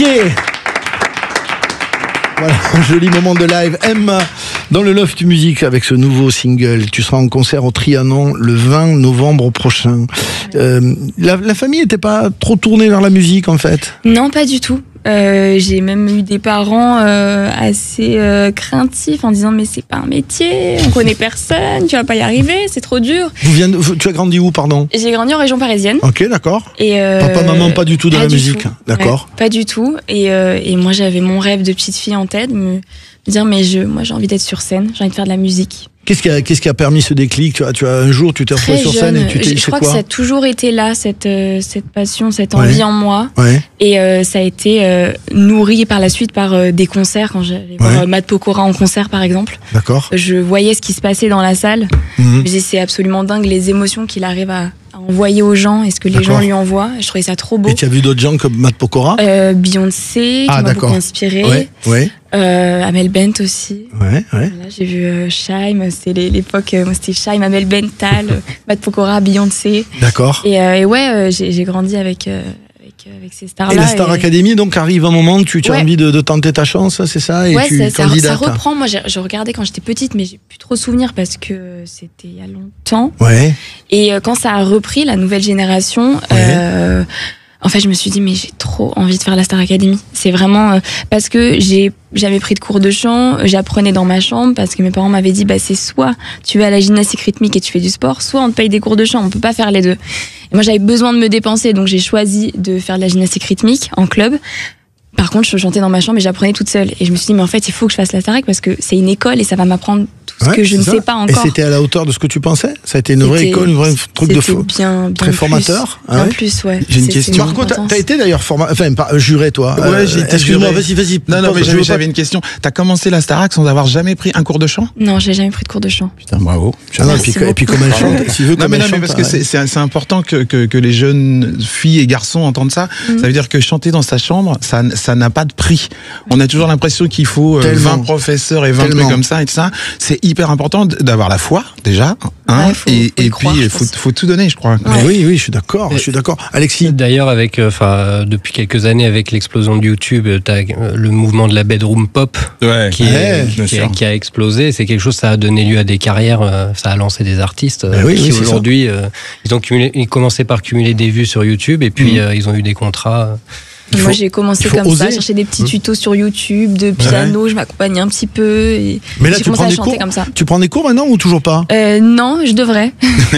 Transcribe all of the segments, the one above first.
Cartier. Voilà, un joli moment de live. Emma, dans le Loft Music avec ce nouveau single. Tu seras en concert au Trianon le 20 novembre prochain. La famille n'était pas trop tournée vers la musique en fait? Non, pas du tout. J'ai même eu des parents assez craintifs en disant mais c'est pas un métier, on connaît personne, tu vas pas y arriver, c'est trop dur. Tu as grandi où, pardon? J'ai grandi en région parisienne. Ok, d'accord. Et papa, maman, pas du tout dans la musique, d'accord. Ouais, pas du tout. Et moi j'avais mon rêve de petite fille en tête, me dire mais moi j'ai envie d'être sur scène, j'ai envie de faire de la musique. Qu'est-ce qui a permis ce déclic? Tu as un jour, tu t'es retrouvé sur scène et tu t'es dit je crois que ça a toujours été là, cette passion, cette envie en moi. Ouais. Et ça a été nourri par la suite par des concerts, quand j'allais voir Matt Pokora en concert par exemple. D'accord. Je voyais ce qui se passait dans la salle. Je me disais c'est absolument dingue les émotions qu'il arrive à envoyer aux gens et ce que les gens lui envoient. Je trouvais ça trop beau. Et tu as vu d'autres gens comme Matt Pokora? Beyoncé, qui m'a beaucoup inspiré. Ouais. Amel Bent aussi. Ouais. Voilà, j'ai vu Shaim, c'était l'époque, moi c'était Shaim, Amel Bent, Tal, Matt Pokora, Beyoncé. D'accord. Et j'ai grandi avec ces stars-là. Et la Star Academy, donc, arrive un moment où tu as envie de tenter ta chance, c'est ça? Et ça reprend. Moi, je regardais quand j'étais petite, mais j'ai plus trop souvenir parce que c'était il y a longtemps. Ouais. Et quand ça a repris, la nouvelle génération, en fait, je me suis dit, mais j'ai trop envie de faire la Star Academy. C'est vraiment parce que j'avais pris de cours de chant, j'apprenais dans ma chambre parce que mes parents m'avaient dit, c'est soit tu vas à la gymnastique rythmique et tu fais du sport, soit on te paye des cours de chant. On peut pas faire les deux. Et moi, j'avais besoin de me dépenser, donc j'ai choisi de faire de la gymnastique rythmique en club. Par contre, je chantais dans ma chambre et j'apprenais toute seule. Et je me suis dit, mais en fait, il faut que je fasse la Starac parce que c'est une école et ça va m'apprendre tout ce que je ne sais pas encore. Et c'était à la hauteur de ce que tu pensais? Ça a été une vraie école, un vrai truc de fou? Bien très formateur. En plus, ouais. J'ai une question. Marco, t'as été d'ailleurs juré, toi? Ouais, j'ai été excuse-moi, vas-y. Non, mais j'avais une question. T'as commencé la Starac sans avoir jamais pris un cours de chant? Non, j'ai jamais pris de cours de chant. Putain, bravo. Et puis comment elle chante? Non, mais parce que c'est important que les jeunes filles et garçons entendent ça. Ça veut dire que chanter dans sa chambre, ça n'a pas de prix. On a toujours l'impression qu'il faut 20 professeurs et 20 trucs comme ça et tout ça. C'est hyper important d'avoir la foi, déjà. Et puis, il faut tout donner, je crois. Ouais. Oui, je suis d'accord. Alexis? D'ailleurs, depuis quelques années, avec l'explosion de YouTube, t'as le mouvement de la bedroom pop qui a explosé. C'est quelque chose, ça a donné lieu à des carrières, ça a lancé des artistes qui aujourd'hui, ils commençaient par cumuler des vues sur YouTube et puis ils ont eu des contrats. Moi, j'ai commencé comme ça, à chercher des petits tutos sur YouTube de piano, je m'accompagnais un petit peu. Mais là, j'ai commencé à chanter comme ça. Tu prends des cours maintenant ou toujours pas? Non, je devrais.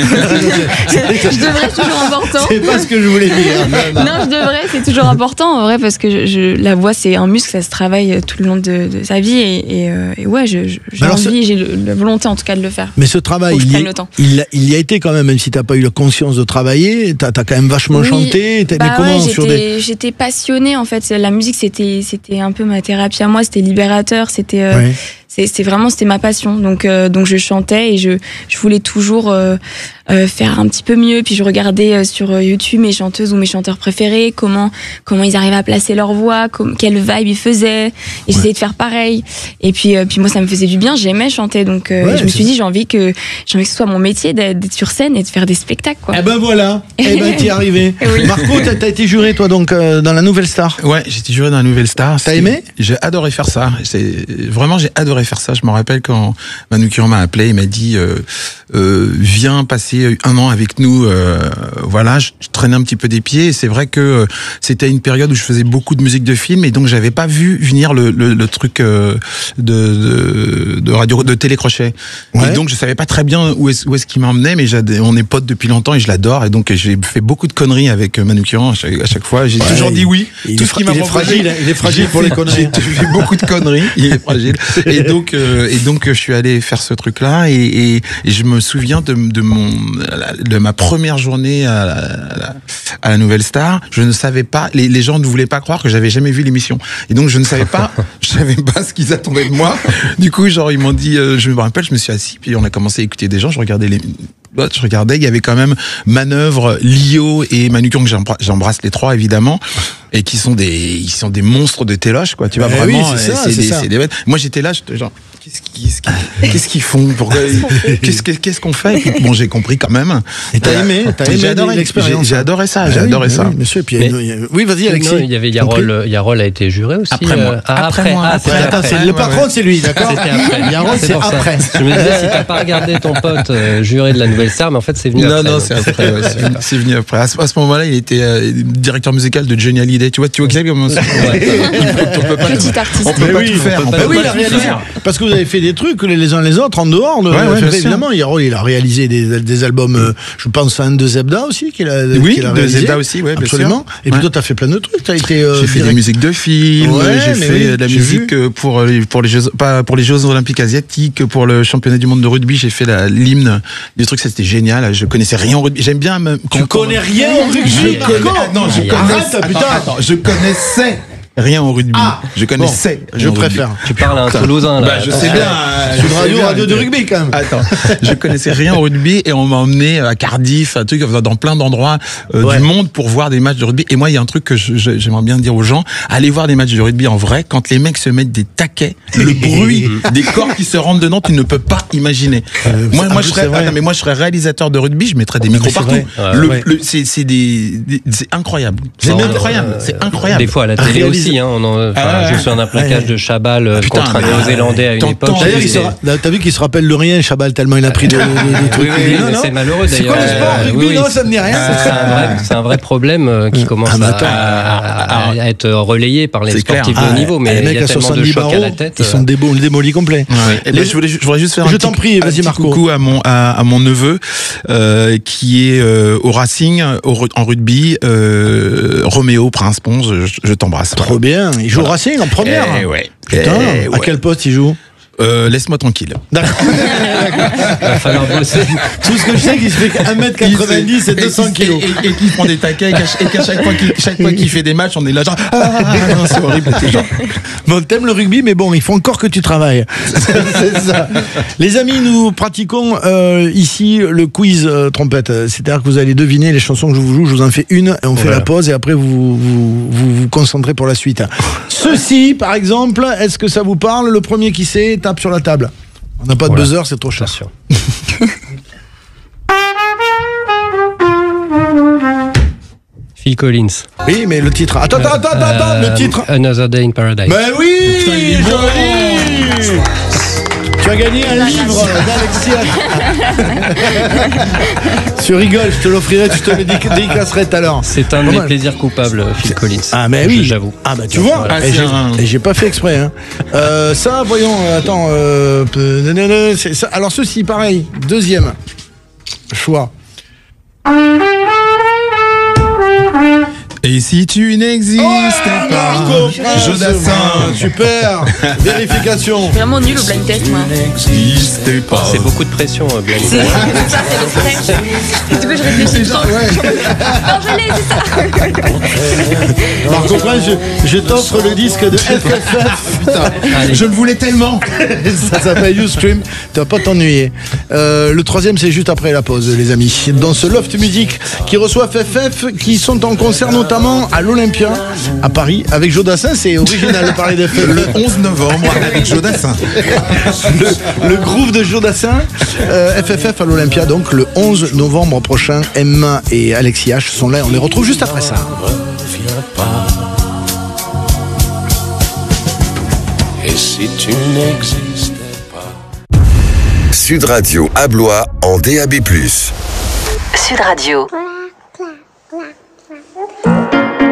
Je devrais, c'est toujours important. C'est pas ce que je voulais dire. Non, je devrais, c'est toujours important, en vrai, parce que la voix, c'est un muscle, ça se travaille tout le long de sa vie. Et ouais, j'ai envie, j'ai la volonté en tout cas de le faire. Mais ce travail, il y a été quand même si t'as pas eu la conscience de travailler, t'as quand même vachement chanté. Mais comment j'étais passionnée en fait. La musique c'était un peu ma thérapie à moi, c'était libérateur, c'était c'était ma passion. Donc je chantais et je voulais toujours faire un petit peu mieux. Puis je regardais sur YouTube mes chanteuses ou mes chanteurs préférés, comment ils arrivaient à placer leur voix, quelle vibe ils faisaient. Et j'essayais de faire pareil. Et puis moi ça me faisait du bien, j'aimais chanter. Donc je me suis dit j'ai envie que ce soit mon métier d'être sur scène et de faire des spectacles, quoi. Eh ben voilà, t'y es arrivé. Oui. Marco, t'as été juré toi donc dans la Nouvelle Star? Ouais, j'ai été juré dans la Nouvelle Star. T'as aimé? J'ai adoré faire ça. Vraiment, j'ai adoré faire ça. Je me rappelle quand Manoukian m'a appelé, il m'a dit viens passer un an avec nous. Voilà, je traînais un petit peu des pieds. Et c'est vrai que c'était une période où je faisais beaucoup de musique de film et donc j'avais pas vu venir le truc de radio, de télécrochet. Et donc je savais pas très bien où est-ce qu'il m'emmenait, mais on est potes depuis longtemps et je l'adore. Et donc j'ai fait beaucoup de conneries avec Manoukian à chaque fois. J'ai toujours dit oui. Tout ce qui m'a proposé. Il est fragile pour les conneries. J'ai fait beaucoup de conneries. Il est fragile. Et donc je suis allé faire ce truc-là et je me souviens de ma première journée à la Nouvelle Star. Je ne savais pas, les gens ne voulaient pas croire que j'avais jamais vu l'émission. Et donc je ne savais pas, ce qu'ils attendaient de moi. Du coup, ils m'ont dit, je me rappelle, je me suis assis, puis on a commencé à écouter des gens, je regardais, il y avait quand même Manœuvre, Lio et Manoukian, que j'embrasse les trois évidemment. et qui sont des monstres de téloche, quoi. Tu vois, vraiment, oui, c'est des bêtes. Moi, j'étais là, j'étais genre, qu'est-ce qu'ils font? Pourquoi, qu'est-ce qu'on fait? Et puis, bon, j'ai compris quand même. Et t'as aimé l'expérience. J'ai adoré ça, j'ai adoré ça. Oui, monsieur, puis oui, vas-y, Alexis. Il y avait Yarol a été juré aussi. Après moi. Après moi. Le patron, c'est lui, d'accord? Yarol, c'est après. Je me disais, si t'as pas regardé ton pote juré de la Nouvelle Star, mais en fait, c'est venu après. Non, c'est après, c'est venu après. À ce moment-là, il était directeur musical de Johnny Hallyday. Tu vois comment c'est? Petit artiste. On peut pas tout faire. Oui, il a réalisé. Parce que vous avez fait des trucs les uns les autres en dehors. Évidemment, Yarol, il a réalisé des albums, je pense à un de Zebda aussi, qu'il a réalisé. Oui, de Zebda aussi, oui, absolument. Et puis toi, t'as fait plein de trucs. J'ai fait des musiques de films, j'ai fait de la musique pour les Jeux Olympiques asiatiques, pour le championnat du monde de rugby. J'ai fait l'hymne du truc, c'était génial. Je connaissais rien au rugby. J'aime bien. Tu connais rien au rugby? Non, je connaissais rien au rugby. Je connaissais. Je préfère. Tu parles à un Toulousain, là. Je sais bien. Je suis radio de rugby, quand même. Attends. Je connaissais rien au rugby et on m'a emmené à Cardiff, un truc dans plein d'endroits du monde pour voir des matchs de rugby. Et moi, il y a un truc que j'aimerais bien dire aux gens. Allez voir des matchs de rugby en vrai. Quand les mecs se mettent des taquets, le bruit des corps qui se rentrent dedans, tu ne peux pas imaginer. Moi, je serais réalisateur de rugby, je mettrais des micros partout. C'est incroyable. C'est incroyable. Des fois, à la télé aussi. Je me souviens d'un plaquage de Chabal contre un Néo-Zélandais à une époque. D'ailleurs, t'as vu qu'il se rappelle de rien, Chabal, tellement il a pris des trucs. Oui, c'est malheureux d'ailleurs. C'est quoi le sport? Rugby, non, ça me dit rien. C'est un vrai problème qui commence à être relayé par les sportifs de haut niveau, mais il y a tellement de chocs à la tête. Ils sont démolis complets. Je voudrais juste faire un petit coucou à mon neveu qui est au Racing, en rugby, Roméo Prince Ponce, je t'embrasse. Trop bien. Il joue au Racing en première. Putain, à quel poste il joue? Laisse-moi tranquille. D'accord. Il va falloir bosser. Tout ce que je sais, qu'il se fait 1m90 et 200 kilos. Et qu'il prend des taquets, et qu'à chaque fois qu'il fait des matchs, on est là genre, non, c'est horrible. Bon, t'aimes le rugby, mais bon, il faut encore que tu travailles. C'est ça. Les amis, nous pratiquons ici le quiz trompette. C'est-à-dire que vous allez deviner les chansons que je vous joue. Je vous en fais une, et on fait la pause, et après vous concentrez pour la suite. Ceci, par exemple, est-ce que ça vous parle? Le premier qui sait, tape sur la table. On n'a pas de buzzer, c'est trop cher. Phil Collins. Oui, mais le titre. Attends, le titre. Another Day in Paradise. Mais oui, joli. Tu as gagné un livre d'Alexis. Tu rigoles, je te l'offrirai, tu te le dédicacerai tout à l'heure. C'est un de mes plaisirs coupables, Phil Collins. Ah, mais oui. J'avoue. Ah, bah tu vois, et j'ai pas fait exprès. Hein. Ça, voyons, attends. Ça. Alors, ceci, pareil. Deuxième choix. Et si tu n'existais pas, Jodassin, super. Vérification. Je suis vraiment nul au blind test, moi. N'existais pas. C'est beaucoup de pression, blind test. C'est le stress. Du coup, je réfléchis. Non, je l'ai, c'est ça. Marco Prince, je t'offre le disque de FFF. Putain, je le voulais tellement. Ça s'appelle YouStream. Tu vas pas t'ennuyer. Le troisième, c'est juste après la pause, les amis. Dans ce Loft Music qui reçoit FFF, qui sont en concert notamment à l'Olympia, à Paris, avec Jodassin. C'est original de parler d'FFF. Le 11 novembre, avec Jodassin. Le groove de Jodassin. FFF à l'Olympia, donc le 11 novembre prochain. Emma et Alexis H sont là. On les retrouve juste après ça. Et si tu n'existais pas. Sud Radio à Blois en DAB+. Sud Radio.